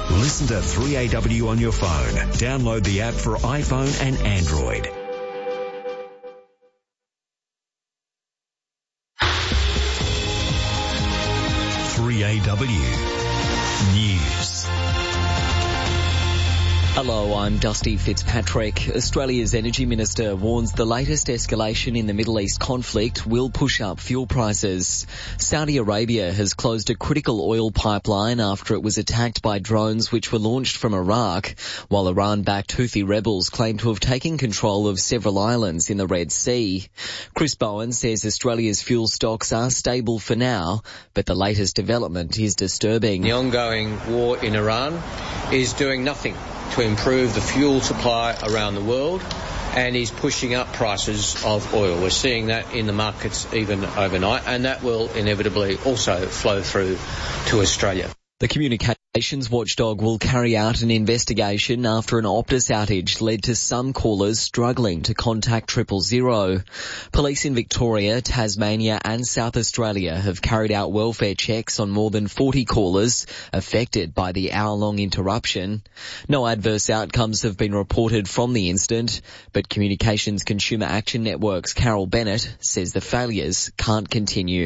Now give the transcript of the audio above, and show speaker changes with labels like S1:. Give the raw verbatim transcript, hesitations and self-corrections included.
S1: Listen to three A W on your phone. Download the app for iPhone and Android. three A W News.
S2: Hello, I'm Dusty Fitzpatrick. Australia's Energy Minister warns the latest escalation in the Middle East conflict will push up fuel prices. Saudi Arabia has closed a critical oil pipeline after it was attacked by drones which were launched from Iraq, while Iran-backed Houthi rebels claim to have taken control of several islands in the Red Sea. Chris Bowen says Australia's fuel stocks are stable for now, but the latest development is disturbing.
S3: The ongoing war in Iran is doing nothing to improve the fuel supply around the world and is pushing up prices of oil. We're seeing that in the markets even overnight, and that will inevitably also flow through to Australia.
S2: The communications watchdog will carry out an investigation after an Optus outage led to some callers struggling to contact triple zero. Police in Victoria, Tasmania and South Australia have carried out welfare checks on more than forty callers affected by the hour-long interruption. No adverse outcomes have been reported from the incident, but Communications Consumer Action Network's Carol Bennett says the failures can't continue.